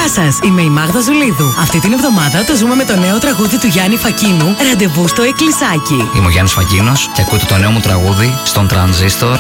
Γεια σας, είμαι η Μάγδα Ζουλίδου. Αυτή την εβδομάδα το ζούμε με το νέο τραγούδι του Γιάννη Φακίνου, Ραντεβού στο Εκκλησάκι. Είμαι ο Γιάννης Φακίνος και ακούτε το νέο μου τραγούδι στον Τρανζίστορ